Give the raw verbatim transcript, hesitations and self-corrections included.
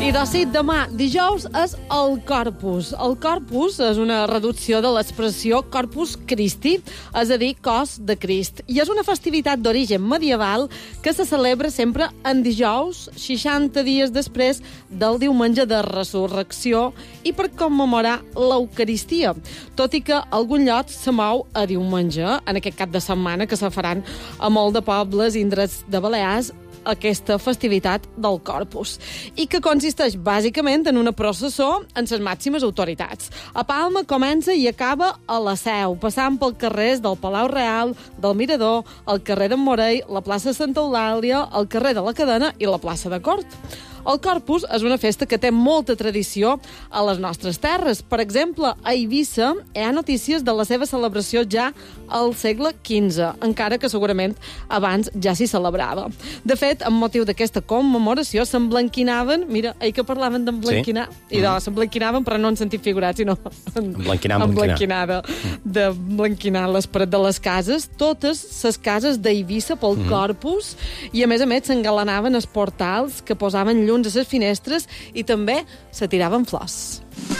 I doncs sí, demà, dijous, és el Corpus. El Corpus és una reducció de l'expressió Corpus Christi, és a dir, cos de Crist. I és una festivitat d'origen medieval que se celebra sempre en dijous, seixanta dies després del diumenge de resurrecció i per commemorar l'Eucaristia. Tot i que algun lloc se mou a diumenge, en aquest cap de setmana que se faran a molt de pobles i indrets de Balears, aquesta festivitat del Corpus, i que consisteix bàsicament en una processó en les màximes autoritats. A Palma comença i acaba a la Seu, passant pel carrers del Palau Real, del Mirador, el carrer d'en Morell, la plaça Santa Eulàlia, el carrer de la Cadena i la plaça de Cort. El Corpus és una festa que té molta tradició a les nostres terres. Per exemple, a Eivissa hi ha notícies de la seva celebració ja al segle quinze, encara que segurament abans ja s'hi celebrava. De fet, amb motiu d'aquesta commemoració s'emblanquinaven, mira, ahir que parlaven d'emblanquinar, sí? I doncs s'emblanquinaven, però no en sentit figurat, sinó en, emblanquinar, emblanquinada, de blanquinar les parets de les cases, totes les cases d'Eivissa pel mm. Corpus, i a més a més s'engalanaven els portals que posaven llums a les finestres i també se tiraven flors.